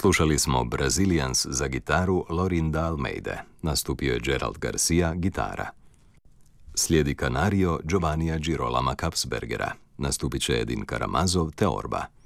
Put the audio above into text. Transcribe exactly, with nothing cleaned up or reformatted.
Slušali smo Brazilians za gitaru Lorinda Almeide. Nastupio je Gerald Garcia, gitara. Slijedi Canario Giovannija Girolama Kapsbergera. Nastupit će Edin Karamazov te orba.